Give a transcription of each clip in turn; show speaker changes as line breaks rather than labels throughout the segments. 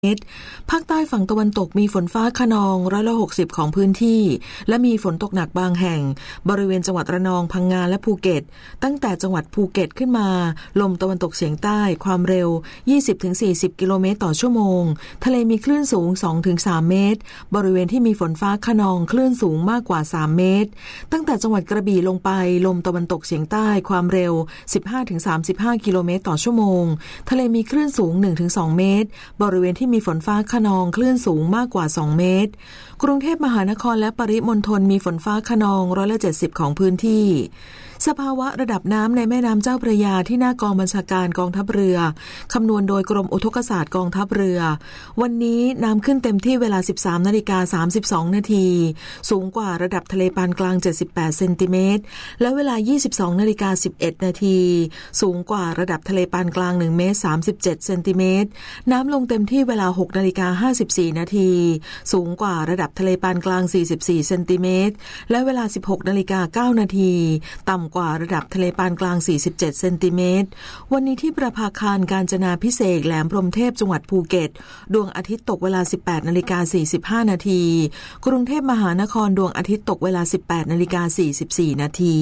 ภาคใต้ฝั่งตะวันตกมีฝนฟ้าคะนอง160ของพื้นที่และมีฝนตกหนักบางแห่งบริเวณจังหวัดระนองพังงาและภูเก็ตตั้งแต่จังหวัดภูเก็ตขึ้นมาลมตะวันตกเฉียงใต้ความเร็ว 20-40 กิโลเมตรต่อชั่วโมงทะเลมีคลื่นสูง 2-3 เมตรบริเวณที่มีฝนฟ้าคะนองคลื่นสูงมากกว่า3เมตรตั้งแต่จังหวัดกระบี่ลงไปลมตะวันตกเฉียงใต้ความเร็ว 15-35 กิโลเมตรต่อชั่วโมงทะเลมีคลื่นสูง 1-2 เมตรบริเวณที่มีฝนฟ้าคะนองคลื่นสูงมากกว่า2เมตรกรุงเทพมหานครและปริมณฑลมีฝนฟ้าคะนอง170ของพื้นที่สภาวะระดับน้ำในแม่น้ำเจ้าพระยาที่หน้ากองบัญชาการกองทัพเรือคำนวณโดยกรมอุทกศาสตร์กองทัพเรือวันนี้น้ำขึ้นเต็มที่เวลา 13:32 นาทีสูงกว่าระดับทะเลปานกลาง78เซนติเมตรและเวลา 22:11 นาทีสูงกว่าระดับทะเลปานกลาง1เมตร37เซนติเมตรน้ำลงเต็มที่เวลา 6:54 นาทีสูงกว่าระดับทะเลปานกลาง44เซนติเมตรและเวลา 16:09 นาทีต่ำกว่าระดับทะเลปานกลาง47เซนติเมตรวันนี้ที่ประภาคารกาญจนาภิเษกแหลมพรหมเทพจังหวัดภูเก็ตดวงอาทิตย์ตกเวลา 18:45 นาทีกรุงเทพมหานครดวงอาทิตย์ตกเวลา 18:44 นาที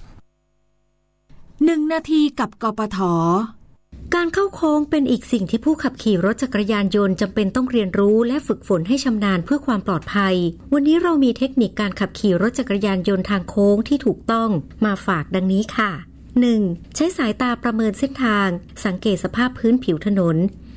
1 นาทีกับกปท.การเข้าโค้งเป็นอีกสิ่งที่ผู้ขับขี่รถจักรยานยนต์จำเป็นต้องเรียนรู้และฝึกฝนให้ชำนาญเพื่อความปลอดภัยวันนี้เรามีเทคนิคการขับขี่รถจักรยานยนต์ทางโค้งที่ถูกต้องมาฝากดังนี้ค่ะ 1. ใช้สายตาประเมินเส้นทางสังเกตสภาพพื้นผิวถนน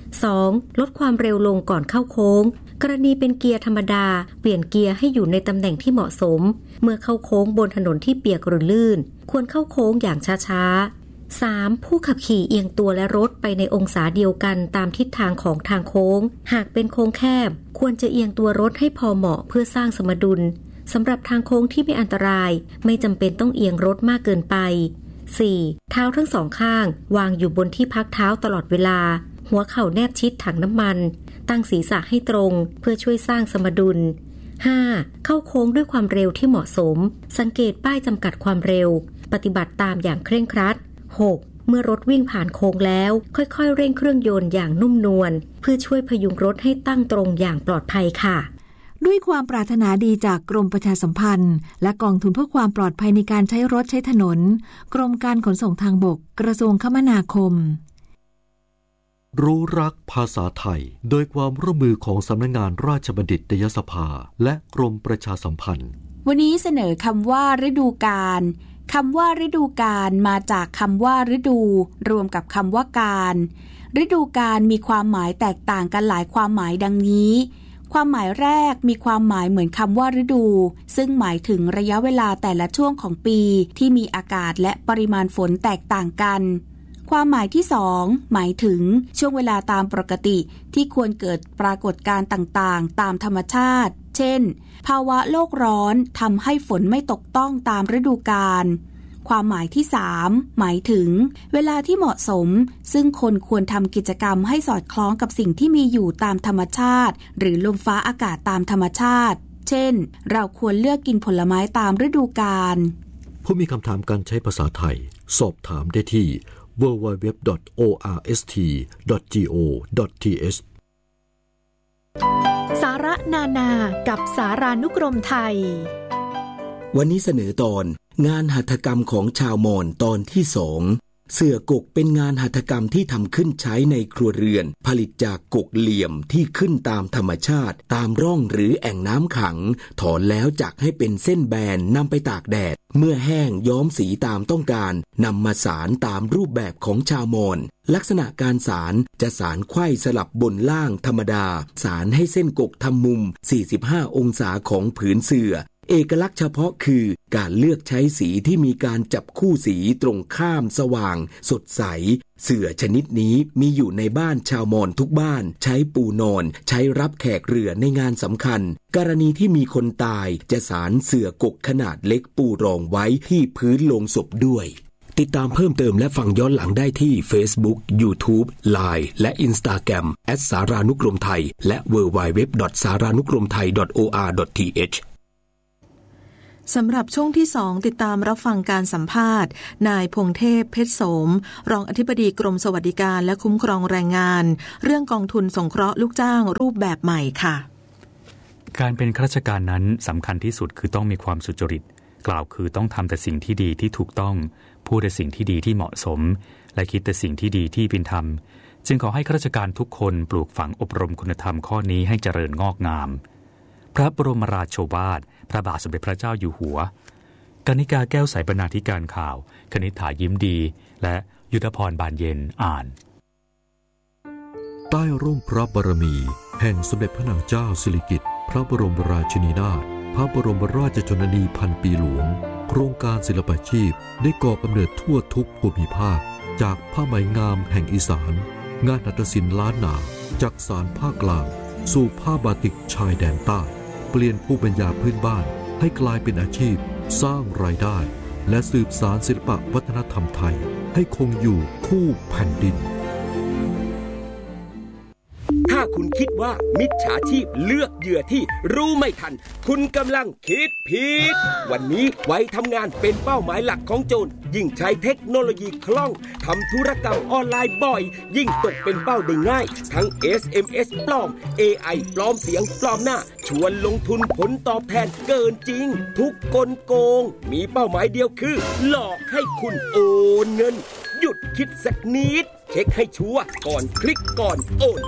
2. ลดความเร็วลงก่อนเข้าโค้งกรณีเป็นเกียร์ธรรมดาเปลี่ยนเกียร์ให้อยู่ในตำแหน่งที่เหมาะสมเมื่อเข้าโค้งบนถนนที่เปียกหรือลื่นควรเข้าโค้งอย่างช้าๆ3. ผู้ขับขี่เอียงตัวและรถไปในองศาเดียวกันตามทิศทางของทางโค้งหากเป็นโค้งแคบควรจะเอียงตัวรถให้พอเหมาะเพื่อสร้างสมดุลสำหรับทางโค้งที่ไม่อันตรายไม่จำเป็นต้องเอียงรถมากเกินไป 4. เท้าทั้งสองข้างวางอยู่บนที่พักเท้าตลอดเวลาหัวเข่าแนบชิดถังน้ำมันตั้งศีรษะให้ตรงเพื่อช่วยสร้างสมดุล 5. เข้าโค้งด้วยความเร็วที่เหมาะสมสังเกตป้ายจำกัดความเร็วปฏิบัติตามอย่างเคร่งครัด6. เมื่อรถวิ่งผ่านโค้งแล้วค่อยๆเร่งเครื่องยนต์อย่างนุ่มนวลเพื่อช่วยพยุงรถให้ตั้งตรงอย่างปลอดภัยค่ะ
ด้วยความปรารถนาดีจากกรมประชาสัมพันธ์และกองทุนเพื่อความปลอดภัยในการใช้รถใช้ถนนกรมการขนส่งทางบกกระทรวงคมนาคม
รู้รักภาษาไทยโดยความร่วมมือของสำนักงานราชบัณฑิตยสภาและกรมประชาสัมพันธ์
วันนี้เสนอคำว่าฤดูกาลคำว่าฤดูกาลมาจากคำว่าฤดูรวมกับคำว่าการฤดูกาลมีความหมายแตกต่างกันหลายความหมายดังนี้ความหมายแรกมีความหมายเหมือนคำว่าฤดูซึ่งหมายถึงระยะเวลาแต่ละช่วงของปีที่มีอากาศและปริมาณฝนแตกต่างกันความหมายที่สองหมายถึงช่วงเวลาตามปกติที่ควรเกิดปรากฏการณ์ต่างๆตามธรรมชาติเช่นภาวะโลกร้อนทำให้ฝนไม่ตกต้องตามฤดูกาลความหมายที่3หมายถึงเวลาที่เหมาะสมซึ่งคนควรทำกิจกรรมให้สอดคล้องกับสิ่งที่มีอยู่ตามธรรมชาติหรือลมฟ้าอากาศตามธรรมชาติเช่นเราควรเลือกกินผลไม้ตามฤดูกาล
ผู้มีคำถามการใช้ภาษาไทยสอบถามได้ที่ www.orst.go.th
สาระนานากับสารานุกรมไทย
วันนี้เสนอตอนงานหัตถกรรมของชาวมอญตอนที่2เสื่อกกเป็นงานหัตถกรรมที่ทำขึ้นใช้ในครัวเรือนผลิตจากกกเหลี่ยมที่ขึ้นตามธรรมชาติตามร่องหรือแอ่งน้ำขังถอนแล้วจักให้เป็นเส้นแบนนำไปตากแดดเมื่อแห้งย้อมสีตามต้องการนำมาสานตามรูปแบบของชาวมอญลักษณะการสานจะสานไขว้สลับบนล่างธรรมดาสานให้เส้นกกทำมุม45องศาของผืนเสื่อเอกลักษณ์เฉพาะคือการเลือกใช้สีที่มีการจับคู่สีตรงข้ามสว่างสดใสเสื่อชนิดนี้มีอยู่ในบ้านชาวมอญทุกบ้านใช้ปูนอนใช้รับแขกเรือในงานสำคัญกรณีที่มีคนตายจะสานเสื่อกกขนาดเล็กปูรองไว้ที่พื้นโลงศพด้วยติดตามเพิ่มเติมและฟังย้อนหลังได้ที่ Facebook, YouTube, Line และ Instagram @ สารานุกรมไทยและ www.saranukromthai.or.th
สำหรับช่วงที่2ติดตามรับฟังการสัมภาษณ์นายพงเทพเพชรโสมรองอธิบดีกรมสวัสดิการและคุ้มครองแรงงานเรื่องกองทุนสงเคราะห์ลูกจ้างรูปแบบใหม่ค่ะ
การเป็นข้าราชการนั้นสำคัญที่สุดคือต้องมีความสุจริตกล่าวคือต้องทำแต่สิ่งที่ดีที่ถูกต้องพูดแต่สิ่งที่ดีที่เหมาะสมและคิดแต่สิ่งที่ดีที่เป็นธรรมจึงขอให้ข้าราชการทุกคนปลูกฝังอบรมคุณธรรมข้อนี้ให้เจริญงอกงามพระบรมราโชวาทพระบาทสมเด็จพระเจ้าอยู่หัวกนิกาแก้วใสบรรณาธิการข่าวคณิษฐายิ้มดีและยุทธพรบานเย็นอ่าน
ใต้ร่มพระบารมีแห่งสมเด็จพระนางเจ้าสิริกิติ์พระบรมราชินีนาถพระบรมราชชนนีพันปีหลวงโครงการศิลปาชีพได้ก่อกำเนิดทั่วทุกภูมิภาคจากผ้าไหมงามแห่งอีสานงานหัตถศิลป์ล้านนาจากสานภาคกลางสู่ผ้าบาติกชายแดนใต้เปลี่ยนภูมิปัญญาพื้นบ้านให้กลายเป็นอาชีพสร้างรายได้และสืบสานศิลปวัฒนธรรมไทยให้คงอยู่คู่แผ่นดิน
ถ้าคุณคิดว่ามิจฉาชีพเลือกเหยื่อที่รู้ไม่ทันคุณกำลังคิดผิดวันนี้วัยทำงานเป็นเป้าหมายหลักของโจรยิ่งใช้เทคโนโลยีคล่องทำธุรกรรมออนไลน์บ่อยยิ่งตกเป็นเป้าได้ง่ายทั้ง SMS ปลอม AI ปลอมเสียงปลอมหน้าชวนลงทุนผลตอบแทนเกินจริงทุกกลโกงมีเป้าหมายเดียวคือหลอกให้คุณโอนเงินหยุดคิดสักนิดเช็คให้ชัวร์ก่อนคลิกก่อนโอน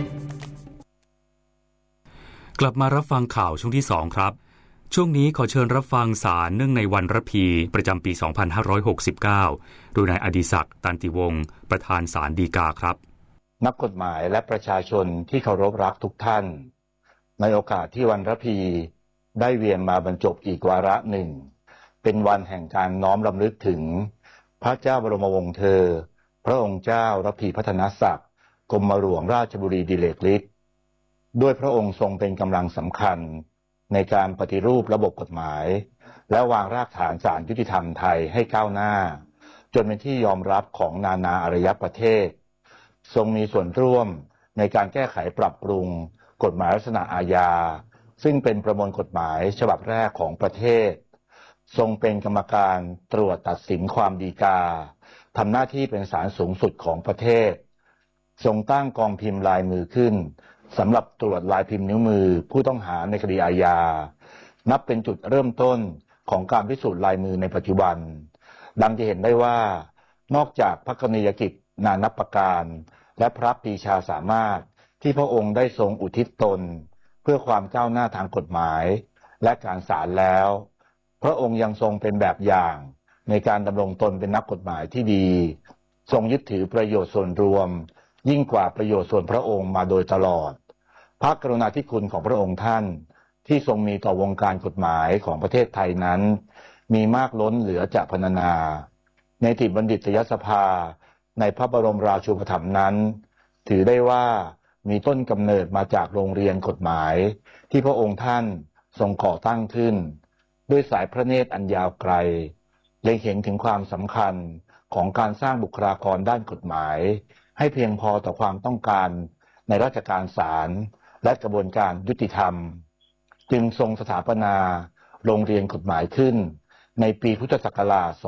กลับมารับฟังข่าวช่วงที่2ครับช่วงนี้ขอเชิญรับฟังสารเนื่องในวันระพีประจำปี 2569 โดยนายอดิศักดิ์ตันติวงศ์ประธานศาลฎีกาครับ
นักกฎหมายและประชาชนที่เคารพรักทุกท่านในโอกาสที่วันระพีได้เวียนมาบรรจบอีกวาระหนึ่งเป็นวันแห่งการน้อมรำลึกถึงพระเจ้าบรมวงศ์เธอพระองค์เจ้าระพีพัฒนศักดิ์กรมหลวงราชบุรีดิเรกฤทธิ์ด้วยพระองค์ทรงเป็นกำลังสำคัญในการปฏิรูประบบกฎหมายและวางรากฐานศาลยุติธรรมไทยให้ก้าวหน้าจนเป็นที่ยอมรับของนานาอารยประเทศทรงมีส่วนร่วมในการแก้ไขปรับปรุงกฎหมายลักษณะอาญาซึ่งเป็นประมวลกฎหมายฉบับแรกของประเทศทรงเป็นกรรมการตรวจตัดสินความฎีกาทำหน้าที่เป็นศาลสูงสุดของประเทศทรงตั้งกองพิมพ์ลายมือขึ้นสำหรับตรวจลายพิมพ์นิ้วมือผู้ต้องหาในคดีอาญานับเป็นจุดเริ่มต้นของการพิสูจน์ลายมือในปัจจุบันดังจะเห็นได้ว่านอกจากพระกรณียกิจนานับประการและพระปรีชาสามารถที่พระองค์ได้ทรงอุทิศตนเพื่อความก้าวหน้าทางกฎหมายและการศาลแล้วพระองค์ยังทรงเป็นแบบอย่างในการดำรงตนเป็นนักกฎหมายที่ดีทรงยึดถือประโยชน์ส่วนรวมยิ่งกว่าประโยชน์ส่วนพระองค์มาโดยตลอดพระกรุณาธิคุณของพระองค์ท่านที่ทรงมีต่อวงการกฎหมายของประเทศไทยนั้นมีมากล้นเหลือจะพรรณนาในนิติบัณฑิตยสภาในพระบรมราชูปถัมภ์นั้นถือได้ว่ามีต้นกำเนิดมาจากโรงเรียนกฎหมายที่พระองค์ท่านทรงก่อตั้งขึ้นด้วยสายพระเนตรอันยาวไกลเล็งเห็นถึงความสำคัญของการสร้างบุคลากรด้านกฎหมายให้เพียงพอต่อความต้องการในราชการศาลและกระบวนการยุติธรรมจึงทรงสถาปนาโรงเรียนกฎหมายขึ้นในปีพุทธศักราช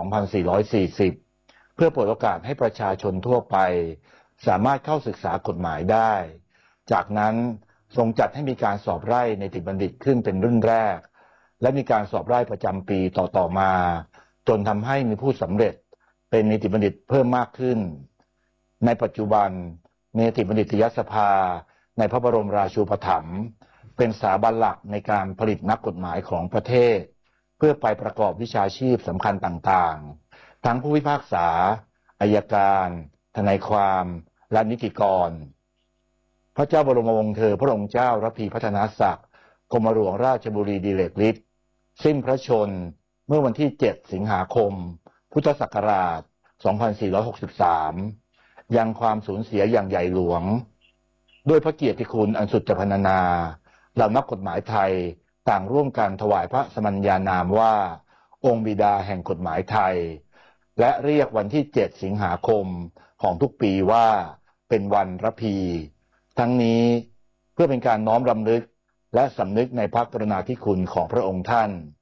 2440 เพื่อเปิดโอกาสให้ประชาชนทั่วไปสามารถเข้าศึกษากฎหมายได้จากนั้นทรงจัดให้มีการสอบไล่นิติบัณฑิตขึ้นเป็นรุ่นแรกและมีการสอบไล่ประจำปีต่อมาจนทำให้มีผู้สำเร็จเป็นนิติบัณฑิตเพิ่มมากขึ้นในปัจจุบันนิติบัณฑิตยสภาในพระบรมราชูปถัมภ์เป็นสถาบันหลักในการผลิตนักกฎหมายของประเทศเพื่อไปประกอบวิชาชีพสำคัญต่างๆทั้งผู้พิพากษาอัยการทนายความและนิติกรพระเจ้าบรมวงศ์เธอพระองค์เจ้าระพีพัฒนศักดิ์กรมหลวงราชบุรีดิเรกฤทธิ์สิ้นพระชนเมื่อวันที่ 7 สิงหาคมพุทธศักราช 2463ยังความสูญเสียอย่างใหญ่หลวงด้วยพระเกียรติคุณอันสุดจะพรรณนาเหล่านักกฎหมายไทยต่างร่วมกันถวายพระสมัญญานามว่าองค์บิดาแห่งกฎหมายไทยและเรียกวันที่ 7 สิงหาคมของทุกปีว่าเป็นวันระพีทั้งนี้เพื่อเป็นการน้อมรำลึกและสำนึกในพระกรุณาธิคุณของพระองค์ท่าน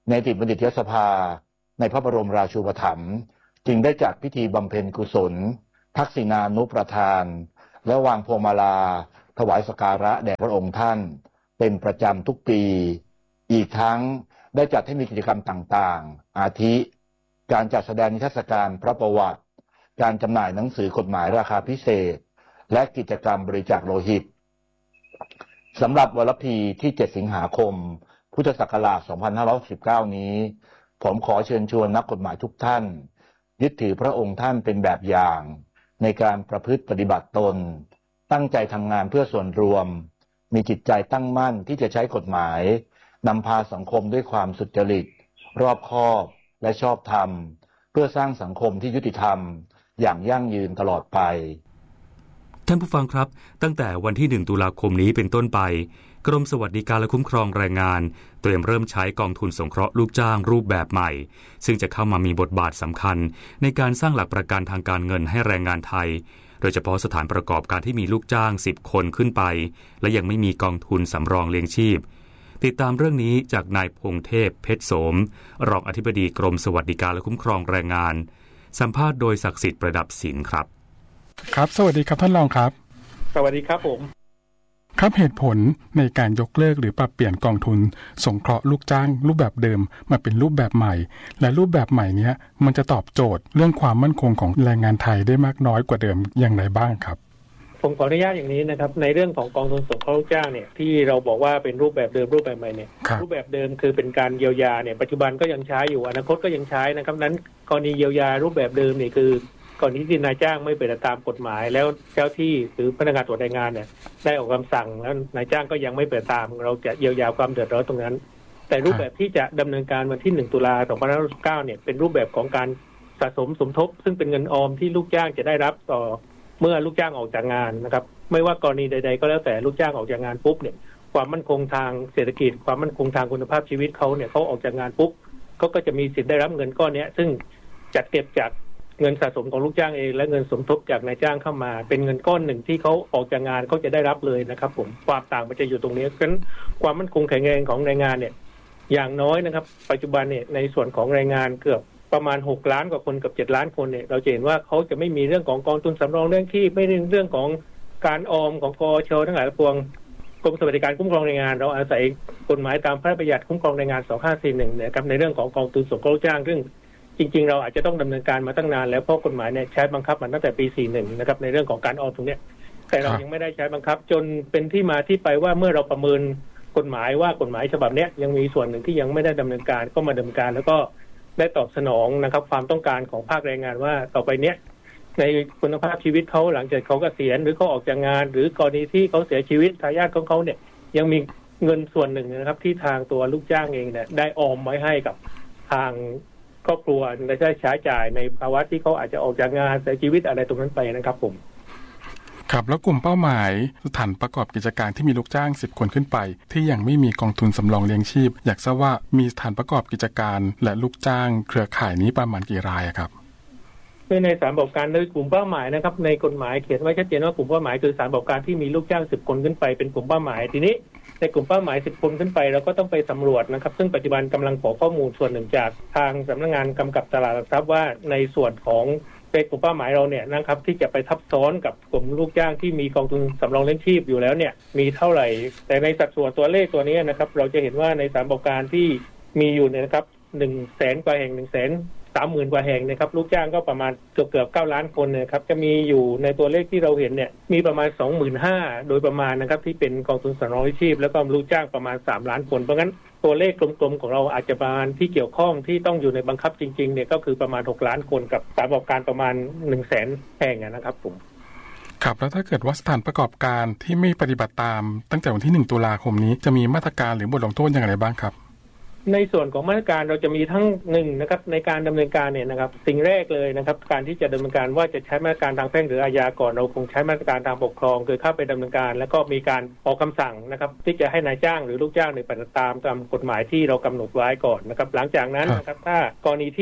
ในติบัณฑิตยสภาในพระบรมราชูปถัมภ์จึงได้จัดพิธีบำเพ็ญกุศลทักษิณานุประทานและวางพวงมาลาถวายสักการะแด่พระองค์ท่านเป็นประจำทุกปีอีกทั้งได้จัดให้มีกิจกรรมต่างๆอาทิการจัดแสดงนิทรรศการพระประวัติการจำหน่ายหนังสือกฎหมายราคาพิเศษและกิจกรรมบริจาคโลหิตสำหรับวรพีที่7สิงหาคมพุทธศักราช2569นี้ผมขอเชิญชวนนักกฎหมายทุกท่านยึดถือพระองค์ท่านเป็นแบบอย่างในการประพฤติปฏิบัติตนตั้งใจทำงานเพื่อส่วนรวมมีจิตใจตั้งมั่นที่จะใช้กฎหมายนำพาสังคมด้วยความสุจริตรอบคอบและชอบธรรมเพื่อสร้างสังคมที่ยุติธรรมอย่างยั่งยืนตลอดไป
ท่านผู้ฟังครับตั้งแต่วันที่1ตุลาคมนี้เป็นต้นไปกรมสวัสดิการและคุ้มครองแรงงานเตรียมเริ่มใช้กองทุนสงเคราะห์ลูกจ้างรูปแบบใหม่ซึ่งจะเข้ามามีบทบาทสำคัญในการสร้างหลักประกันทางการเงินให้แรงงานไทยโดยเฉพาะสถานประกอบการที่มีลูกจ้าง10คนขึ้นไปและยังไม่มีกองทุนสำรองเลี้ยงชีพติดตามเรื่องนี้จากนายพงเทพเพชรโสมรองอธิบดีกรมสวัสดิการและคุ้มครองแรงงานสัมภาษณ์โดยศักดิ์สิทธิ์ประดับศิลป์ครับ
ครับสวัสดีครับท่านรองครับ
สวัสดีครับผม
ครับเหตุผลในการยกเลิกหรือปรับเปลี่ยนกองทุนสงเคราะห์ลูกจ้างรูปแบบเดิมมาเป็นรูปแบบใหม่และรูปแบบใหม่นี้มันจะตอบโจทย์เรื่องความมั่นคงของแรงงานไทยได้มากน้อยกว่าเดิมอย่างไรบ้างครับ
ผมขออนุญาตอย่างนี้นะครับในเรื่องของกองทุนสงเคราะห์ลูกจ้างเนี่ยที่เราบอกว่าเป็นรูปแบบเดิมรูปแบบใหม่เนี่ยรูปแบบเดิมคือเป็นการเยียวยาเนี่ยปัจจุบันก็ยังใช้อยู่อนาคตก็ยังใช้นะครับนั้นกรณีเยียวยารูปแบบเดิมนี่คือก่อนที่นายจ้างไม่เป็นตามกฎหมายแล้วเจ้าที่หรือพนักงานตรวจแรงงานเนี่ยได้ออกคำสั่งแล้วนายจ้างก็ยังไม่เป็นตามเราจะเยียวยาความเดือดร้อนตรงนั้นแต่รูปแบบที่จะดำเนินการวันที่1ตุลาคม2569เนี่ยเป็นรูปแบบของการสะสมสมทบซึ่งเป็นเงินออมที่ลูกจ้างจะได้รับต่อเมื่อลูกจ้างออกจากงานนะครับไม่ว่ากรณีใดๆก็แล้วแต่ลูกจ้างออกจากงานปุ๊บเนี่ยความมั่นคงทางเศรษฐกิจความมั่นคงทางคุณภาพชีวิตเขาเนี่ยเขาออกจากงานปุ๊บเขาก็จะมีสิทธิ์ได้รับเงินก้อนนี้ซึ่งจัดเก็บจากเงินสะสมของลูกจ้างเองและเงินสมทบจากนายจ้างเข้ามาเป็นเงินก้อนหนึ่งที่เขาออกจากงานเขาจะได้รับเลยนะครับผมความต่างมันจะอยู่ตรงนี้เพราะฉะนั้นความมั่นคงแข็งแรงของแรงงานเนี่ยอย่างน้อยนะครับปัจจุบันเนี่ยในส่วนของแรงงานเกือบประมาณ6ล้านกว่าคนกับ7ล้านคนเนี่ยเราจะเห็นว่าเขาจะไม่มีเรื่องของกองทุนสำรองเลี้ยงชีพไม่เรื่องของการออมของกช.ทั้งหลายพวงกรมสวัสดิการคุ้มครองแรงงานเราอาศัยกฎหมายตามพระราชบัญญัติคุ้มครองแรงงาน2541นะครับในเรื่องของกองทุนสงเคราะห์ลูกจ้างซึ่งจริงๆเราอาจจะต้องดำเนินการมาตั้งนานแล้วเพราะกฎหมายเนี่ยใช้บังคับมาตั้งแต่ปี41นะครับในเรื่องของการออมตรงนี้แต่เรายังไม่ได้ใช้บังคับจนเป็นที่มาที่ไปว่าเมื่อเราประเมินกฎหมายว่ากฎหมายฉบับนี้ยังมีส่วนหนึ่งที่ยังไม่ได้ดำเนินการก็มาดำเนินการแล้วก็ได้ตอบสนองนะครับความต้องการของภาคแรงงานว่าต่อไปเนี้ยในคุณภาพชีวิตเขาหลังจากเขาเกษียณหรือเขาออกจากงานหรือกรณีที่เขาเสียชีวิตทายาทของเขาเนี่ยยังมีเงินส่วนหนึ่งนะครับที่ทางตัวลูกจ้างเองเนี่ยได้ออมไว้ให้กับทางครอบครัวและได้ใช้จ่ายในภาวะที่เขาอาจจะออกจากงานเสียชีวิตอะไรตรงนั้นไปนะครับผม
ครับแล้วกลุ่มเป้าหมายสถานประกอบกิจการที่มีลูกจ้าง10คนขึ้นไปที่ยังไม่มีกองทุนสำรองเลี้ยงชีพอยากทราบว่ามีสถานประกอบกิจการและลูกจ้างเครือข่ายนี้ประมาณกี่รายครับ
ในสถานประกอบการโดยกลุ่มเป้าหมายนะครับในกฎหมายเขียนไว้ชัดเจนว่ากลุ่มเป้าหมายคือสถานประกอบการที่มีลูกจ้าง10คนขึ้นไปเป็นกลุ่มเป้าหมายทีนี้ในกลุ่มเป้าหมาย10คนขึ้นไปเราก็ต้องไปสำรวจนะครับซึ่งปัจจุบันกำลังขอข้อมูลส่วนหนึ่งจากทางสำนักงานกำกับตลาดหลักทรัพย์ว่าในส่วนของเป็นกลุ่มเป้าหมายเราเนี่ยนะครับที่จะไปทับซ้อนกับกลุ่มลูกจ้างที่มีกองทุนสำรองเลี้ยงชีพอยู่แล้วเนี่ยมีเท่าไหร่แต่ในสัดส่วนตัวเลขตัวนี้นะครับเราจะเห็นว่าในสถานประกอบการที่มีอยู่เนี่ยนะครับ100,000 กว่าแห่ง130,000 กว่าแห่งนะครับลูกจ้างก็ประมาณเกือบ9ล้านคนนะครับจะมีอยู่ในตัวเลขที่เราเห็นเนี่ยมีประมาณ 25,000 โดยประมาณนะครับที่เป็นกองทุนสำรองเลี้ยงชีพแล้วก็ลูกจ้างประมาณ3ล้านคนเพราะงั้นตัวเลขกลมๆของเราอาจจะประมาณที่เกี่ยวข้องที่ต้องอยู่ในบังคับจริงๆเนี่ยก็คือประมาณ6ล้านคนกับสถานประกอบการประมาณ 100,000 แห่งนะครับผม
ครับแล้วถ้าเกิดว่าสถานประกอบการที่ไม่ปฏิบัติตามตั้งแต่วันที่1ตุลาคมนี้จะมีมาตรการหรือบทลงโทษอย่างไรบ้างครับ
ในส่วนของมาตรการเราจะมีทั้งนะครับในการดำเนินการเนี่ยนะครับสิ่งแรกเลยนะครับการที่จะดำเนินการว่าจะใช้มาตรการทางแพ่งหรืออาญาก่อนเราคงใช้มาตรการทางปกครองคือเข้าไปดำเนินการแล้วก็มีการออกคำสั่งนะครับที่จะให้นายจ้างหรือลูกจ้างในปฏิบัติตามกฎหมายที่เรากำหนดไว้ก่อนนะครับหลังจากนั้นนะครับถ้ากรณีที่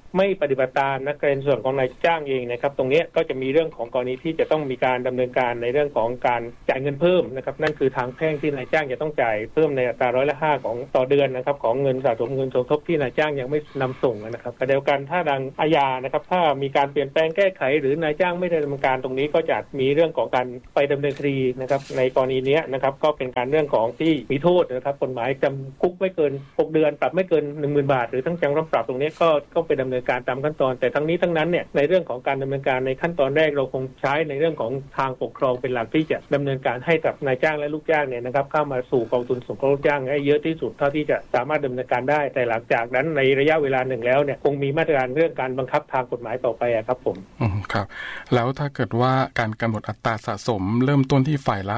ไม่ปฏิบัติตามนะในส่วนของนายจ้างเองนะครับตรงนี้ก็จะมีเรื่องของกรณีที่จะต้องมีการดำเนินการในเรื่องของการจ่ายเงินเพิ่มนะครับนั่นคือทางแพ่งที่นายจ้างจะต้องจ่ายเพิ่มในอัตรา100% ของต่อเดือนนะครับของเงินสะสมเงินสมทบที่นายจ้างยังไม่นำส่งนะครับแต่เดียวกันถ้าดังอาญานะครับถ้ามีการเปลี่ยนแปลงแก้ไขหรือนายจ้างไม่ได้ดำเนินการตรงนี้ก็จะมีเรื่องของการไปดำเนินคดีนะครับในกรณีนี้นะครับก็เป็นการเรื่องของที่มีโทษนะครับกฎหมายจำคุกไม่เกิน6 เดือนปรับไม่เกิน 10,000 บาทหรือทั้งจำทั้งปรับตรงนี้ก็ไปดำเนินการตามขั้นตอนแต่ทั้งนี้ทั้งนั้นเนี่ยในเรื่องของการดำเนินการในขั้นตอนแรกเราคงใช้ในเรื่องของทางปกครองเป็นหลักที่จะดำเนินการให้กับนายจ้างและลูกจ้างเนี่ยนะครับเข้ามาสู่กองทุนสงเคราะห์ลูกจ้างให้เยอะที่สุดเท่าที่จะสามารถดำเนินการได้แต่หลังจากนั้นในระยะเวลาหนึ่งแล้วเนี่ยคงมีมาตรการเรื่องการบังคับทางกฎหมายต่อไปครับผม
ครับแล้วถ้าเกิดว่าการกำหนดอัตราสะสมเริ่มต้นที่ฝ่ายละ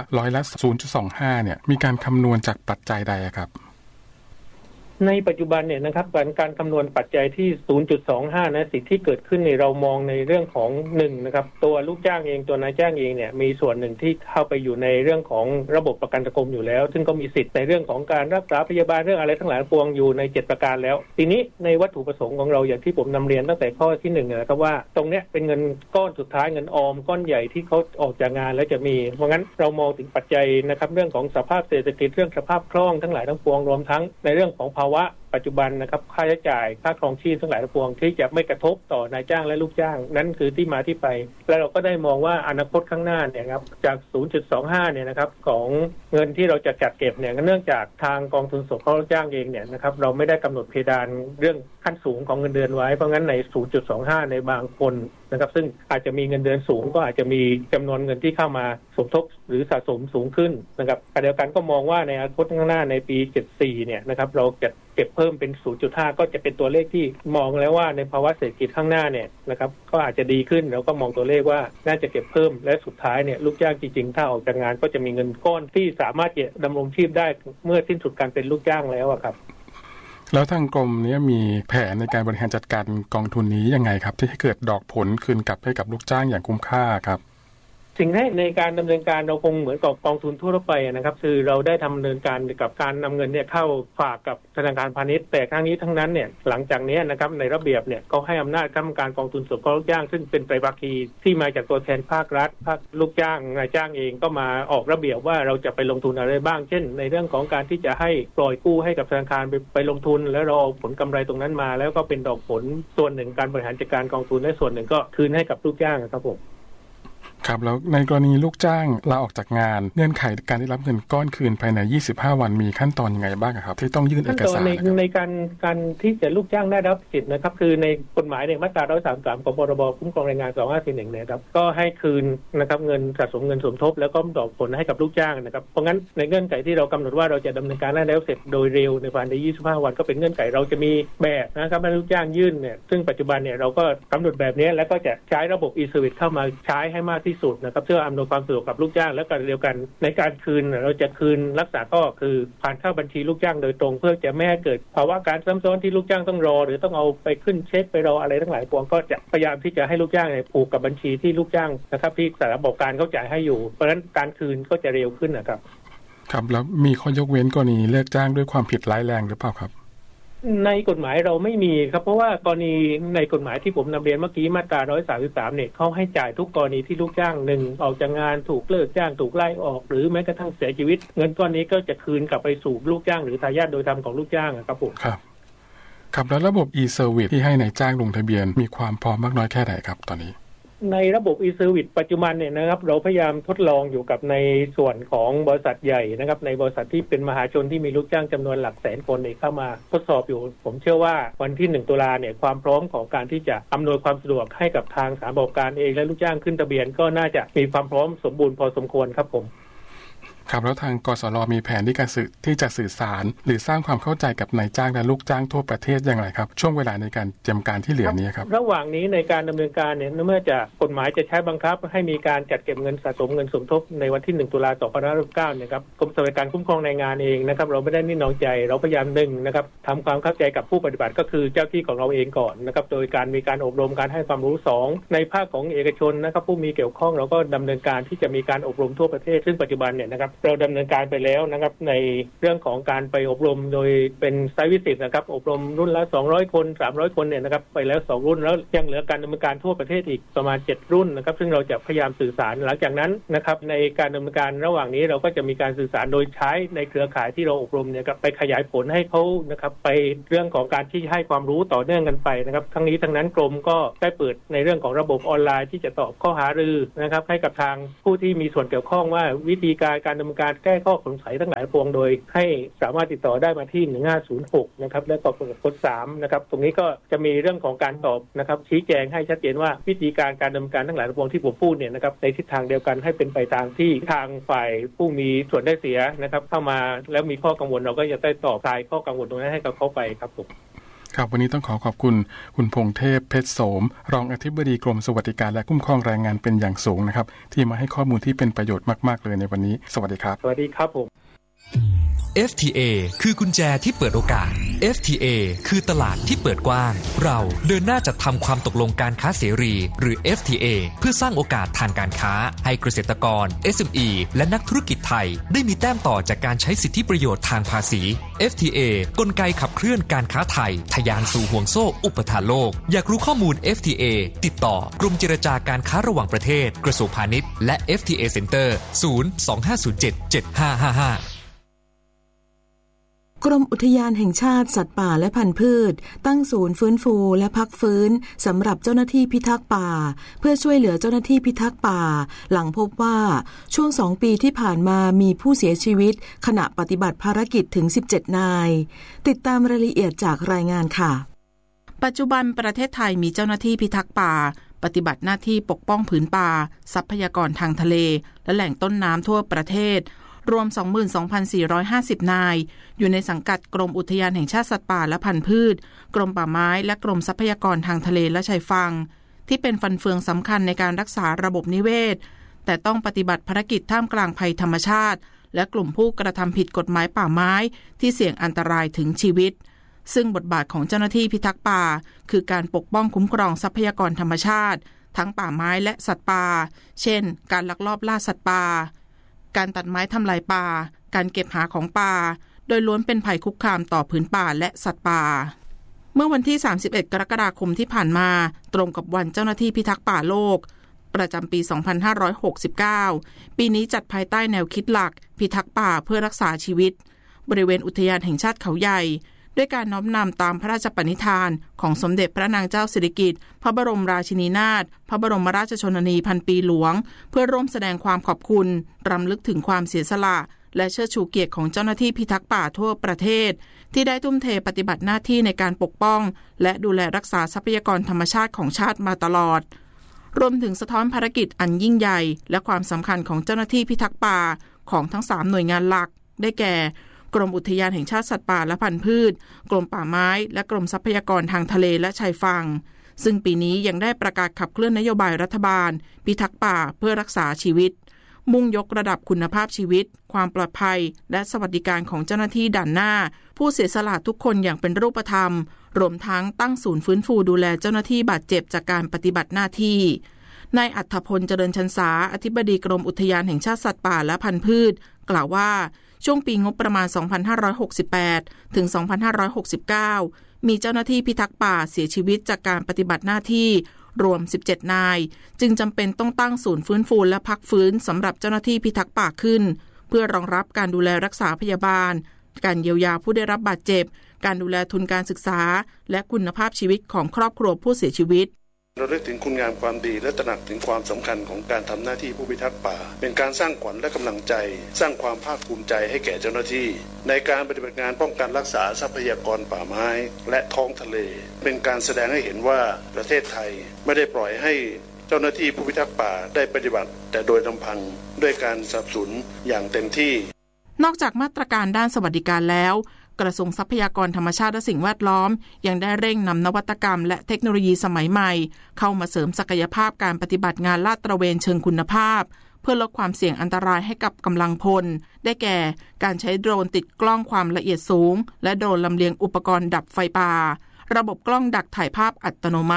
0.25เนี่ยมีการคำนวณจากปัจจัยใดครับ
ในปัจจุบันเนี่ยนะครับการคำนวณปัจจัยที่ 0.25 นะสิ่งที่เกิดขึ้นในเรามองในเรื่องของ1นะครับตัวลูกจ้างเองตัวนายจ้างเองเนี่ยมีส่วนหนึ่งที่เข้าไปอยู่ในเรื่องของระบบประกันสังคมอยู่แล้วซึ่งก็มีสิทธิ์ในเรื่องของการรักษาพยาบาลเรื่องอะไรทั้งหลายปวงอยู่ใน7ประการแล้วทีนี้ในวัตถุประสงค์ของเราอย่างที่ผมนำเรียนตั้งแต่ข้อที่1นะครับว่าตรงเนี้ยเป็นเงินก้อนสุดท้ายเงินออมก้อนใหญ่ที่เขาออกจากงานแล้วจะมีเพราะงั้นเรามองถึงปัจจัยนะครับเรื่องของสภาพเศรษฐกิจเรื่องสภาพคล่องทั้งหลายทั้งปวงรวมทั้งในเรื่องของภาวะปัจจุบันนะครับค่าใช้จ่ายค่าครองชีพทั้งหลายทั้งปวงที่จะไม่กระทบต่อนายจ้างและลูกจ้างนั่นคือที่มาที่ไปแล้วเราก็ได้มองว่าอนาคตข้างหน้าเนี่ยครับจาก 0.25 เนี่ยนะครับของเงินที่เราจะจัดเก็บเนี่ยเนื่องจากทางกองทุนสงเคราะห์ลูกจ้างเองเนี่ยนะครับเราไม่ได้กำหนดเพดานเรื่องขั้นสูงของเงินเดือนไว้เพราะงั้นใน 0.25 ในบางคนนะครับซึ่งอาจจะมีเงินเดือนสูงก็อาจจะมีจำนวนเงินที่เข้ามาสมทบหรือสะสมสูงขึ้นนะครับขณะเดียวกันก็มองว่าในอนาคตข้างหน้าในปี 74 เนี่ยนะครับเราจะเก็บเพิ่มเป็น 0.5 ก็จะเป็นตัวเลขที่มองแล้วว่าในภาวะเศรษฐกิจข้างหน้าเนี่ยนะครับก็อาจจะดีขึ้นแล้วก็มองตัวเลขว่าน่าจะเก็บเพิ่มและสุดท้ายเนี่ยลูกจ้างจริงๆถ้าออกจากงานก็จะมีเงินก้อนที่สามารถจะดำรงชีพได้เมื่อสิ้นสุดการเป็นลูกจ้างแล้วครับ
แล้วทางกรมนี้มีแผนในการบริหารจัดการกองทุนนี้ยังไงครับที่ให้เกิดดอกผลคืนกลับให้กับลูกจ้างอย่างคุ้มค่าครับ
สิ่งแรกในการดำเนินการเราคงเหมือนกับกองทุนทั่วไปนะครับคือเราได้ดำเนินการกับการนำเงินเนี่ยเข้าฝากกับธนาคารพาณิชย์แต่ทั้งนี้ทั้งนั้นเนี่ยหลังจากนี้นะครับในระเบียบเนี่ยก็ให้อำนาจคณะกรรมการกองทุนสงเคราะห์ลูกจ้างซึ่งเป็นไตรภาคีที่มาจากตัวแทนภาครัฐภาคลูกจ้างนายจ้างเองก็มาออกระเบียบว่าเราจะไปลงทุนอะไรบ้างเช่นในเรื่องของการที่จะให้ปล่อยกู้ให้กับธนาคารไปลงทุนแล้วเราเอาผลกำไรตรงนั้นมาแล้วก็เป็นดอกผลส่วนหนึ่งการบริหารจัดการกองทุนและส่วนหนึ่งก็คืนให้กับลูกจ้างครับผม
ครับแล้วในกรณีลูกจ้างลาออกจากงานเงื่อนไขการได้รับเงินก้อนคืนภายใน25วันมีขั้นตอนยังไงบ้างครับที่ต้องยื่นเอกสาร
ในการที่จะลูกจ้างได้รับสิทธิ์นะครับคือในกฎหมายในมาตรา133ของพรบคุ้มครองแรงงาน2541นะครับก็ให้คืนนะครับเงินสะสมเงินสมทบแล้วก็ดอกผลให้กับลูกจ้างนะครับเพราะงั้นในเงื่อนไขที่เรากำหนดว่าเราจะดำเนินการได้แล้วเสร็จโดยเร็วในภายใน25วันก็เป็นเงื่อนไขเราจะมีแบบนะครับให้ลูกจ้างยื่นเนี่ยซึ่งปัจจุบันเนี่ยเราก็กำหนดแบบนี้แล้วก็จะใช้ระบบ e-service เข้ามาใช้ให้มากที่สุดนะครับเพื่ออำนวยความสะดวกกับลูกจ้างและการเดียวกันในการคืนเราจะคืนลักษณะก็คือผ่านเข้าบัญชีลูกจ้างโดยตรงเพื่อจะไม่ให้เกิดภาวะการซ้ำซ้อนที่ลูกจ้างต้องรอหรือต้องเอาไปขึ้นเช็คไปรออะไรทั้งหลายพวงก็จะพยายามที่จะให้ลูกจ้างเนี่ยผูกกับบัญชีที่ลูกจ้างนะครับที่สถานประกอบการเขาจ่ายให้อยู่เพราะฉะนั้นการคืนก็จะเร็วขึ้นนะครับ
ครับแล้วมีข้อยกเว้นกรณีเลิกจ้างด้วยความผิดร้ายแรงหรือเปล่าครับ
ในกฎหมายเราไม่มีครับเพราะว่ากรณีในกฎหมายที่ผมนำเรียนเมื่อกี้มาตรา133เนี่ยเขาให้จ่ายทุกกรณีที่ลูกจ้าง1ออกจากงานถูกเลิกจ้างถูกไล่ออกหรือแม้กระทั่งเสียชีวิตเงินก้อนนี้ก็จะคืนกลับไปสู่ลูกจ้างหรือทายาทโดยธรรมของลูกจ้างครับผม
ครับแล้วระบบ e-service ที่ให้นายจ้างลงทะเบียนมีความพร้อมมากน้อยแค่ไหนครับตอนนี้
ในระบบ e-service ปัจจุบันเนี่ยนะครับเราพยายามทดลองอยู่กับในส่วนของบริษัทใหญ่นะครับในบริษัทที่เป็นมหาชนที่มีลูกจ้างจำนวนหลักแสนคนเข้ามาทดสอบอยู่ผมเชื่อว่าวันที่1ตุลาเนี่ยความพร้อมของการที่จะอำนวยความสะดวกให้กับทางสถานประกอบการเองและลูกจ้างขึ้นทะเบียนก็น่าจะมีความพร้อมสมบูรณ์พอสมควรครับผม
ครับแล้วทางกสรมีแผนที่จะสื่อสารหรือสร้างความเข้าใจกับนายจ้างและลูกจ้างทั่วประเทศอย่างไรครับช่วงเวลาในการเตรียมการที่เหลือนี้ครับ
ระหว่างนี้ในการดำเนินการเนี่ยเมื่อจะกฎหมายจะใช้บังคับให้มีการจัดเก็บเงินสะสมเงินสมทบในวันที่1ตุลา2569เนี่ยครับกรมสวัสดิการคุ้มครองแรงงานเองนะครับเราไม่ได้นิ่งนอนใจเราพยายามนะครับทำความเข้าใจกับผู้ปฏิบัติก็คือเจ้าที่ของเราเองก่อนนะครับโดยการมีการอบรมการให้ความรู้2ในภาคของเอกชนนะครับผู้มีเกี่ยวข้องเราก็ดำเนินการที่จะมีการอบรมทั่วประเทศซึ่งปัจจุบันเนี่ยนะครับเราดำเนินการไปแล้วนะครับในเรื่องของการไปอบรมโดยเป็นไซต์วิสิตนะครับอบรมรุ่นละ200คน300คนเนี่ยนะครับไปแล้ว2รุ่นแล้วยังเหลือการดำเนินการทั่วประเทศอีกประมาณ7รุ่นนะครับซึ่งเราจะพยายามสื่อสารหลังจากนั้นนะครับในการดำเนินการระหว่างนี้เราก็จะมีการสื่อสารโดยใช้ในเครือข่ายที่เราอบรมเนี่ยครับไปขยายผลให้เขานะครับไปเรื่องของการที่ให้ความรู้ต่อเนื่องกันไปนะครับทั้งนี้ทั้งนั้นกรมก็ได้เปิดในเรื่องของระบบออนไลน์ที่จะตอบข้อหารือนะครับให้กับทางผู้ที่มีส่วนเกี่ยวข้องว่าวิธีการดำเนินการแก้ข้อสงสัยทั้งหลายปวงโดยให้สามารถติดต่อได้มาที่1506นะครับและตอบกด3นะครับตรงนี้ก็จะมีเรื่องของการตอบนะครับชี้แจงให้ชัดเจนว่าวิธีการดำเนินการทั้งหลายปวงที่ผมพูดเนี่ยนะครับในทิศทางเดียวกันให้เป็นไปตามที่ทางฝ่ายผู้มีส่วนได้เสียนะครับเข้ามาแล้วมีข้อกังวลเราก็จะได้ตอบคลายข้อกังวลตรงนั้นให้กับเขาไปครับผม
ครับวันนี้ต้องขอบคุณคุณพงษ์เทพเพชรโสมรองอธิบดีกรมสวัสดิการและคุ้มครองแรงงานเป็นอย่างสูงนะครับที่มาให้ข้อมูลที่เป็นประโยชน์มากๆเลยในวันนี้สวัสดีครับ
สวัสดีครับผม
FTA คือกุญแจที่เปิดโอกาส FTA คือตลาดที่เปิดกว้างเราเดินหน้าจัดทำความตกลงการค้าเสรีหรือ FTA เพื่อสร้างโอกาสทางการค้าให้เกษตรกร SME และนักธุรกิจไทยได้มีแต้มต่อจากการใช้สิทธิประโยชน์ทางภาษี FTA กลไกขับเคลื่อนการค้าไทยทะยานสู่ห่วงโซ่อุปทานโลกอยากรู้ข้อมูล FTA ติดต่อกรมเจรจาการค้าระหว่างประเทศกระทรวงพาณิชย์และ FTA Center 025077555
กรมอุทยานแห่งชาติสัตว์ป่าและพันธุ์พืชตั้งศูนย์ฟื้นฟูและพักฟื้นสำหรับเจ้าหน้าที่พิทักษ์ป่าเพื่อช่วยเหลือเจ้าหน้าที่พิทักษ์ป่าหลังพบว่าช่วง2 ปีที่ผ่านมามีผู้เสียชีวิตขณะปฏิบัติภารกิจถึง17 นายติดตามรายละเอียดจากรายงานค่ะ
ปัจจุบันประเทศไทยมีเจ้าหน้าที่พิทักษ์ป่าปฏิบัติหน้าที่ปกป้องผืนป่าทรัพยากรทางทะเลและแหล่งต้นน้ำทั่วประเทศรวม 22,450 นายอยู่ในสังกัดกรมอุทยานแห่งชาติสัตว์ป่าและพันธุ์พืชกรมป่าไม้และกรมทรัพยากรทางทะเลและชายฝั่งที่เป็นฟันเฟืองสำคัญในการรักษาระบบนิเวศแต่ต้องปฏิบัติภารกิจท่ามกลางภัยธรรมชาติและกลุ่มผู้กระทำผิดกฎหมายป่าไม้ที่เสี่ยงอันตรายถึงชีวิตซึ่งบทบาทของเจ้าหน้าที่พิทักษ์ป่าคือการปกป้องคุ้มครองทรัพยากรธรรมชาติทั้งป่าไม้และสัตว์ป่าเช่นการลักลอบล่าสัตว์ป่าการตัดไม้ทำลายป่าการเก็บหาของป่าโดยล้วนเป็นภัยคุกคามต่อผืนป่าและสัตว์ป่าเมื่อวันที่31 กรกฎาคมที่ผ่านมาตรงกับวันเจ้าหน้าที่พิทักษ์ป่าโลกประจำปี 2569 ปีนี้จัดภายใต้แนวคิดหลักพิทักษ์ป่าเพื่อรักษาชีวิตบริเวณอุทยานแห่งชาติเขาใหญ่ด้วยการน้อมนำตามพระราชปณิธานของสมเด็จพระนางเจ้าสิริกิติ์พระบรมราชินีนาถพระบรมราชชนนีพันปีหลวงเพื่อร่วมแสดงความขอบคุณรำลึกถึงความเสียสละและเชิดชูเกียรติของเจ้าหน้าที่พิทักษ์ป่าทั่วประเทศที่ได้ทุ่มเทปฏิบัติหน้าที่ในการปกป้องและดูแลรักษาทรัพยากรธรรมชาติของชาติมาตลอดรวมถึงสะท้อนภารกิจอันยิ่งใหญ่และความสำคัญของเจ้าหน้าที่พิทักษ์ป่าของทั้ง3หน่วยงานหลักได้แก่กรมอุทยานแห่งชาติสัตว์ป่าและพันธุ์พืชกรมป่าไม้และกรมทรัพยากรทางทะเลและชายฝั่งซึ่งปีนี้ยังได้ประกาศขับเคลื่อนนโยบายรัฐบาลพิทักษ์ป่าเพื่อรักษาชีวิตมุ่งยกระดับคุณภาพชีวิตความปลอดภัยและสวัสดิการของเจ้าหน้าที่ด่านหน้าผู้เสียสละทุกคนอย่างเป็นรูปธรรมรวมทั้งตั้งศูนย์ฟื้นฟูดูแลเจ้าหน้าที่บาดเจ็บจากการปฏิบัติหน้าที่นายอัฏฐพลเจริญชันษาอธิบดีกรมอุทยานแห่งชาติสัตว์ป่าและพันธุ์พืชกล่าวว่าช่วงปีงบประมาณ 2568 ถึง 2569 มีเจ้าหน้าที่พิทักษ์ป่าเสียชีวิตจากการปฏิบัติหน้าที่รวม 17 นายจึงจำเป็นต้องตั้งศูนย์ฟื้นฟูและพักฟื้นสำหรับเจ้าหน้าที่พิทักษ์ป่าขึ้นเพื่อรองรับการดูแลรักษาพยาบาลการเยียวยาผู้ได้รับบาดเจ็บการดูแลทุนการศึกษาและคุณภาพชีวิตของครอบครัวผู้เสียชีวิต
เราเรียกถึงคุณงามความดีและตระหนักถึงความสำคัญของการทำหน้าที่ผู้พิทักษ์ป่าเป็นการสร้างขวัญและกำลังใจสร้างความภาคภูมิใจให้แก่เจ้าหน้าที่ในการปฏิบัติงานป้องกันรักษาทรัพยากรป่าไม้และท้องทะเลเป็นการแสดงให้เห็นว่าประเทศไทยไม่ได้ปล่อยให้เจ้าหน้าที่ผู้พิทักษ์ป่าได้ปฏิบัติแต่โดยลำพังด้วยการสนับสนุนอย่างเต็มที่
นอกจากมาตรการด้านสวัสดิการแล้วกระทรวงทรัพยากรธรรมชาติและสิ่งแวดล้อมยังได้เร่งนำนวัตกรรมและเทคโนโลยีสมัยใหม่เข้ามาเสริมศักยภาพการปฏิบัติงานลาดตระเวนเชิงคุณภาพเพื่อลดความเสี่ยงอันตรายให้กับกำลังพลได้แก่การใช้โดรนติดกล้องความละเอียดสูงและโดรนลำเลียงอุปกรณ์ดับไฟป่าระบบกล้องดักถ่ายภาพอัตโนมัติ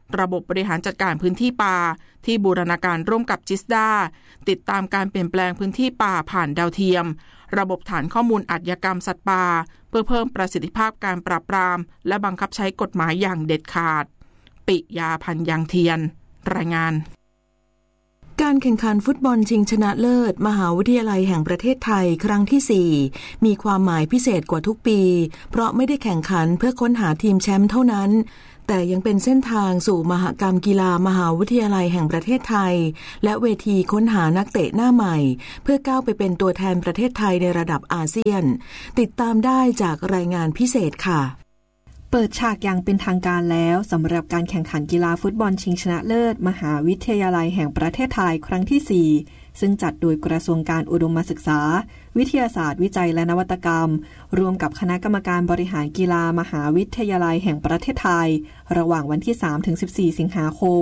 ระบบบริหารจัดการพื้นที่ป่าที่บูรณาการร่วมกับจิสดาติดตามการเปลี่ยนแปลงพื้นที่ป่าผ่านดาวเทียมระบบฐานข้อมูลอาชญากรรมสัตว์ป่าเพื่อเพิ่มประสิทธิภาพการปราบปรามและบังคับใช้กฎหมายอย่างเด็ดขาดปิยาพันธ์ยังเทียนรายงาน
การแข่งขันฟุตบอลชิงชนะเลิศมหาวิทยาลัยแห่งประเทศไทยครั้งที่ 4มีความหมายพิเศษกว่าทุกปีเพราะไม่ได้แข่งขันเพื่อค้นหาทีมแชมป์เท่านั้นแต่ยังเป็นเส้นทางสู่มหกรรมกีฬามหาวิทยาลัยแห่งประเทศไทยและเวทีค้นหานักเตะหน้าใหม่เพื่อก้าวไปเป็นตัวแทนประเทศไทยในระดับอาเซียนติดตามได้จากรายงานพิเศษค่ะ
เปิดฉากอย่างเป็นทางการแล้วสำหรับการแข่งขันกีฬาฟุตบอลชิงชนะเลิศมหาวิทยาลัยแห่งประเทศไทยครั้งที่ 4ซึ่งจัดโดยกระทรวงการอุดมศึกษาวิทยาศาสตร์วิจัยและนวัตกรรมร่วมกับคณะกรรมการบริหารกีฬามหาวิทยาลัยแห่งประเทศไทยระหว่างวันที่ 3-14 สิงหาคม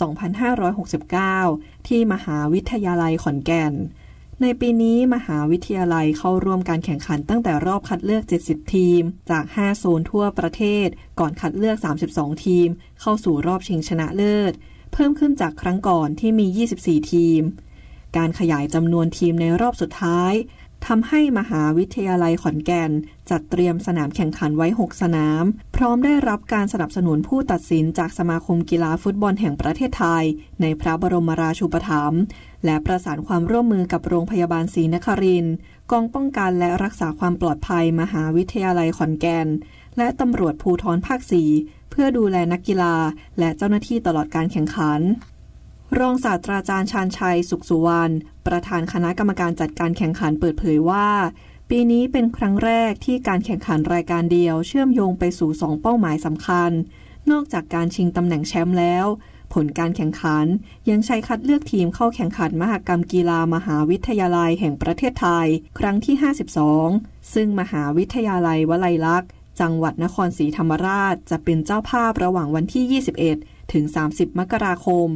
2569 ที่มหาวิทยาลัยขอนแก่นในปีนี้มหาวิทยาลัยเข้าร่วมการแข่งขันตั้งแต่รอบคัดเลือก70ทีมจาก5โซนทั่วประเทศก่อนคัดเลือก32ทีมเข้าสู่รอบชิงชนะเลิศเพิ่มขึ้นจากครั้งก่อนที่มี24ทีมการขยายจำนวนทีมในรอบสุดท้ายทำให้มหาวิทยาลัยขอนแก่นจัดเตรียมสนามแข่งขันไว้6สนามพร้อมได้รับการสนับสนุนผู้ตัดสินจากสมาคมกีฬาฟุตบอลแห่งประเทศไทยในพระบรมราชูปถัมภ์และประสานความร่วมมือกับโรงพยาบาลศรีนครินทร์กองป้องกันและรักษาความปลอดภัยมหาวิทยาลัยขอนแก่นและตำรวจภูธรภาค 4เพื่อดูแลนักกีฬาและเจ้าหน้าที่ตลอดการแข่งขันรองศาสตราจารย์ชาญชัยสุขสุวรรณประธานคณะกรรมการจัดการแข่งขันเปิดเผยว่าปีนี้เป็นครั้งแรกที่การแข่งขันรายการเดียวเชื่อมโยงไปสู่2เป้าหมายสำคัญนอกจากการชิงตำแหน่งแชมป์แล้วผลการแข่งขันยังใช้คัดเลือกทีมเข้าแข่งขันมหกรรมกีฬามหาวิทยาลัยแห่งประเทศไทยครั้งที่52ซึ่งมหาวิทยาลัยวลัยลักษณ์จังหวัดนครศรีธรรมราชจะเป็นเจ้าภาพระหว่างวันที่21ถึง30มกราคม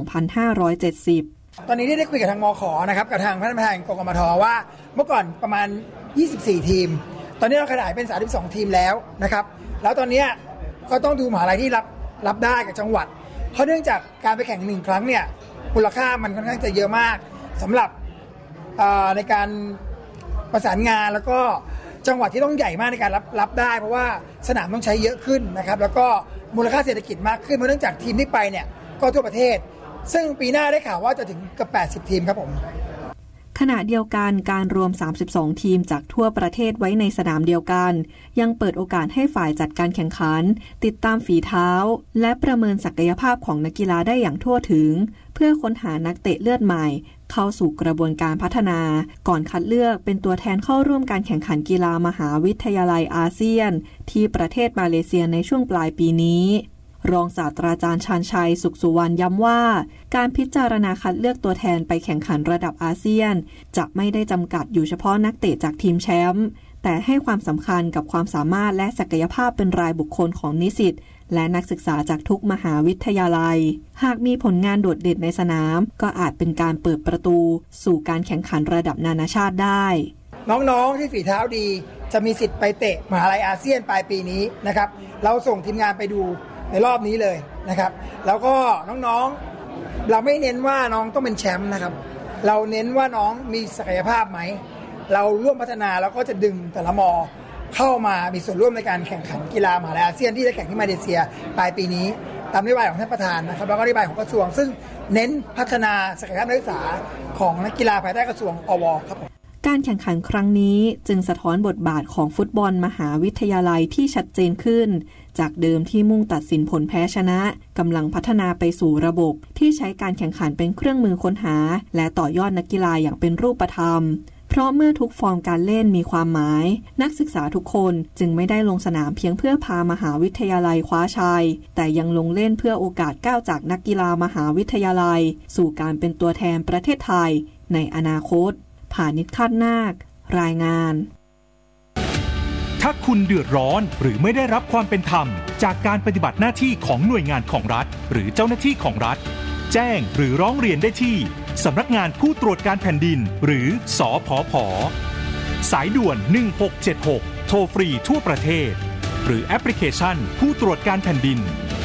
2570
ตอนนี้ได้คุยกับทางมข.นะครับกับทางพนักงานกกมท.ว่าเมื่อก่อนประมาณ24ทีมตอนนี้เราขยายเป็น32ทีมแล้วนะครับแล้วตอนนี้ก็ต้องดูมหาลัยที่รับได้กับจังหวัดเพราะเนื่องจากการไปแข่ง1ครั้งเนี่ยมูลค่ามันค่อนข้างจะเยอะมากสำหรับในการประสานงานแล้วก็จังหวัดที่ต้องใหญ่มากในการรับได้เพราะว่าสนามต้องใช้เยอะขึ้นนะครับแล้วก็มูลค่าเศรษฐกิจมากขึ้นเพราะเนื่องจากทีมที่ไปเนี่ยก็ทั่วประเทศซึ่งปีหน้าได้ข่าวว่าจะถึงกับ80ทีมครับผม
ขณะเดียวกันการรวม32ทีมจากทั่วประเทศไว้ในสนามเดียวกันยังเปิดโอกาสให้ฝ่ายจัดการแข่งขันติดตามฝีเท้าและประเมินศักยภาพของนักกีฬาได้อย่างทั่วถึงเพื่อค้นหานักเตะเลือดใหม่เข้าสู่กระบวนการพัฒนาก่อนคัดเลือกเป็นตัวแทนเข้าร่วมการแข่งขันกีฬามหาวิทยาลัยอาเซียนที่ประเทศมาเลเซียในช่วงปลายปีนี้รองศาสตราจารย์ชาญชัยสุขสุวรรณย้ำว่าการพิจารณาคัดเลือกตัวแทนไปแข่งขันระดับอาเซียนจะไม่ได้จำกัดอยู่เฉพาะนักเตะจากทีมแชมป์แต่ให้ความสำคัญกับความสามารถและศักยภาพเป็นรายบุคคลของนิสิตและนักศึกษาจากทุกมหาวิทยาลัยหากมีผลงานโดดเด่นในสนามก็อาจเป็นการเปิดประตูสู่การแข่งขันระดับนานาชาติได้
น้องๆที่ฝีเท้าดีจะมีสิทธิ์ไปเตะมหาลัยอาเซียนปลายปีนี้นะครับเราส่งทีมงานไปดูในรอบนี้เลยนะครับแล้วก็น้องๆเราไม่เน้นว่าน้องต้องเป็นแชมป์นะครับเราเน้นว่าน้องมีศักยภาพไหมเราร่วมพัฒนาแล้วก็จะดึงแต่ละมอเข้ามามีส่วนร่วมในการแข่งขันกีฬามหาลัยอาเซียนที่จะแข่งที่มาเลเซียปลายปีนี้ตามนโยบายของท่านประธานนะครับแล้วก็นโยบายของกระทรวงซึ่งเน้นพัฒนาศักยภาพนักศึกษาของนักกีฬาภายใต้กระทรวงอว.ครับ
การแข่งขันครั้งนี้จึงสะท้อนบทบาทของฟุตบอลมหาวิทยาลัยที่ชัดเจนขึ้นจากเดิมที่มุ่งตัดสินผลแพ้ชนะกำลังพัฒนาไปสู่ระบบที่ใช้การแข่งขันเป็นเครื่องมือค้นหาและต่อยอดนักกีฬาอย่างเป็นรูปธรรมเพราะเมื่อทุกฟอร์มการเล่นมีความหมายนักศึกษาทุกคนจึงไม่ได้ลงสนามเพียงเพื่อพามหาวิทยาลัยคว้าชัยแต่ยังลงเล่นเพื่อโอกาสก้าวจากนักกีฬามหาวิทยาลัยสู่การเป็นตัวแทนประเทศไทยในอนาคตผานิช คาดนาครายงาน
ถ้าคุณเดือดร้อนหรือไม่ได้รับความเป็นธรรมจากการปฏิบัติหน้าที่ของหน่วยงานของรัฐหรือเจ้าหน้าที่ของรัฐแจ้งหรือร้องเรียนได้ที่สำนักงานผู้ตรวจการแผ่นดินหรือสผผ.สายด่วน1676โทรฟรีทั่วประเทศหรือแอปพลิเคชันผู้ตรวจการแผ่นดิน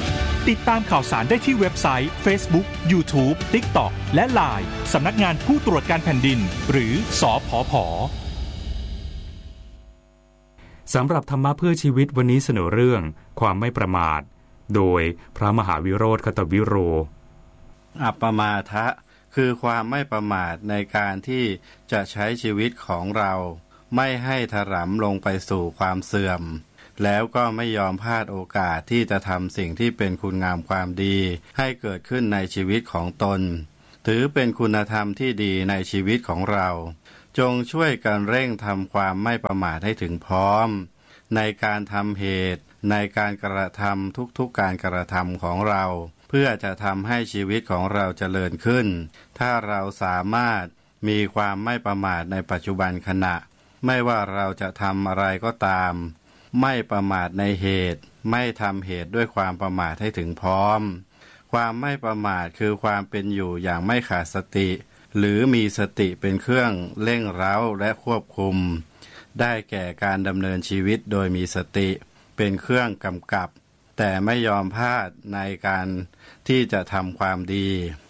ติดตามข่าวสารได้ที่เว็บไซต์ Facebook, YouTube, TikTok และ LINE สำนักงานผู้ตรวจการแผ่นดินหรือสผผ.
สำหรับธรรมะเพื่อชีวิตวันนี้เสนอเรื่องความไม่ประมาทโดยพระมหาวิโรจน์ คตวิโร
อัปปมาทะคือความไม่ประมาทในการที่จะใช้ชีวิตของเราไม่ให้ถลำลงไปสู่ความเสื่อมแล้วก็ไม่ยอมพลาดโอกาสที่จะทำสิ่งที่เป็นคุณงามความดีให้เกิดขึ้นในชีวิตของตนถือเป็นคุณธรรมที่ดีในชีวิตของเราจงช่วยกันเร่งทำความไม่ประมาทให้ถึงพร้อมในการทำเหตุในการกระทำทุกๆการกระทำของเราเพื่อจะทำให้ชีวิตของเราเจริญขึ้นถ้าเราสามารถมีความไม่ประมาทในปัจจุบันขณะไม่ว่าเราจะทำอะไรก็ตามไม่ประมาทในเหตุไม่ทำเหตุด้วยความประมาทให้ถึงพร้อมความไม่ประมาทคือความเป็นอยู่อย่างไม่ขาดสติหรือมีสติเป็นเครื่องเร่งเร้าและควบคุมได้แก่การดำเนินชีวิตโดยมีสติเป็นเครื่องกำกับแต่ไม่ยอมพลาดในการที่จะทำความดี